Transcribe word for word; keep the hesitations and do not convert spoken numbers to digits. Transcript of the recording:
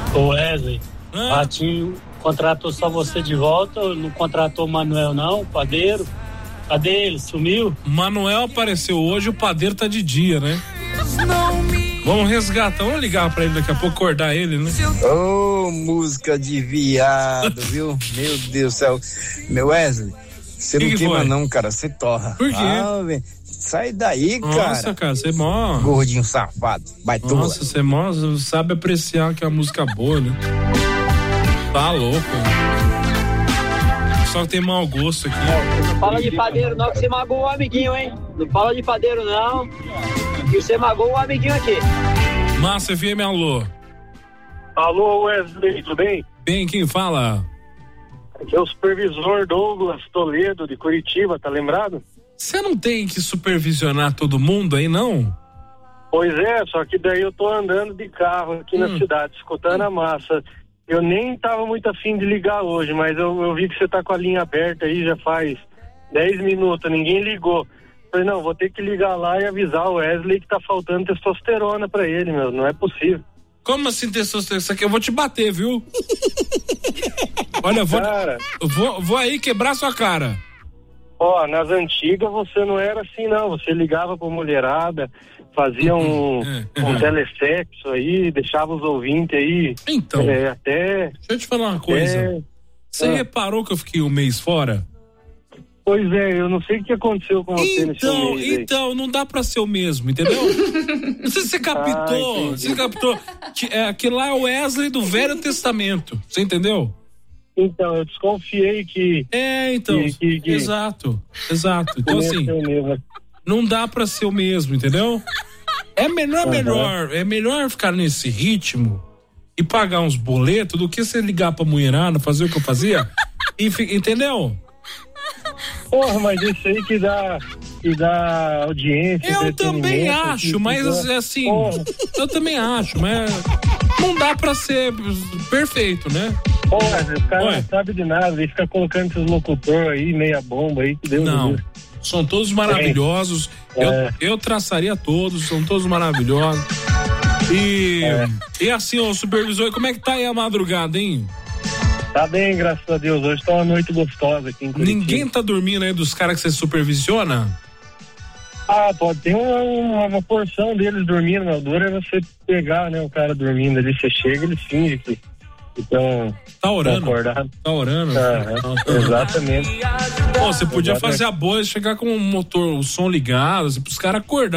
Ô Wesley, Ah. Ratinho contratou só você de volta, não contratou o Manuel não, o padeiro? Cadê ele? Sumiu? Manuel apareceu hoje, o padeiro tá de dia, né? Vamos resgatar, vamos ligar pra ele daqui a pouco, acordar ele, né? Ô, oh, música de viado, viu? Meu Deus do céu. Meu Wesley, você não que queima foi? não, cara, você torra. Por quê? Ah, véio, sai daí, cara. Nossa, cara, você é mó... Gordinho safado, baitola. Nossa, você é mó, sabe apreciar que é uma música boa, né? Tá louco. Só que tem mau gosto aqui. Não fala de padeiro não, que você magoou o amiguinho, hein? Não fala de padeiro não, que você magoou o amiguinho aqui. Massa F M, alô. Alô, Wesley, tudo bem? Bem, quem fala? Aqui é o supervisor Douglas Toledo, de Curitiba, tá lembrado? Você não tem que supervisionar todo mundo aí, não? Pois é, só que daí eu tô andando de carro aqui Hum. na cidade, escutando a massa. Eu nem tava muito afim de ligar hoje, mas eu, eu vi que você tá com a linha aberta aí já faz dez minutos, ninguém ligou. Falei, não, vou ter que ligar lá e avisar o Wesley que tá faltando testosterona pra ele, meu, não é possível. Como assim testosterona? Isso aqui eu vou te bater, viu? Olha, eu vou, Cara, eu vou, vou aí quebrar sua cara. ó, nas antigas você não era assim não, você ligava pra mulherada, fazia um, um telesexo aí, deixava os ouvintes aí. Então, É, até. deixa eu te falar uma coisa. É, Você ah. reparou que eu fiquei um mês fora? Pois é, eu não sei o que aconteceu com você nesse Então, mês aí. então, não dá pra ser o mesmo, entendeu? Não sei se você captou, Ah, entendi. você captou. Que, é, aquele lá é o Wesley do Velho Testamento, você entendeu? Então, eu desconfiei que. É, então, Que- que- que- exato, exato. Então, assim, eu mesmo. não dá pra ser o mesmo, entendeu? É melhor, Uhum. melhor, é melhor ficar nesse ritmo e pagar uns boletos do que você ligar pra mulherada, fazer o que eu fazia, e, fi- entendeu? Porra, mas isso aí que dá, que dá audiência. Eu também entretenimento, acho, que- mas que dá- assim, Porra. eu também acho, mas não dá pra ser perfeito, né? Porra, o cara Ué. não sabe de nada, ele fica colocando esses locutores aí, meia bomba aí, que Deus Não, me livre. são todos maravilhosos, É. eu, eu traçaria todos, são todos maravilhosos. E, É. e assim, ô supervisor, como é que tá aí a madrugada, hein? Tá bem, graças a Deus. Hoje tá uma noite gostosa aqui em Curitiba. Ninguém tá dormindo aí dos caras que você supervisiona? Ah, pode ter uma, uma, uma porção deles dormindo, mas o duro é você pegar, né, o cara dormindo ali, você chega, ele finge que então Tá orando? acordado. Tá orando? Ah, exatamente. Pô, você podia Exatamente. fazer a boa e chegar com o motor, o som ligado, assim, pros caras acordar.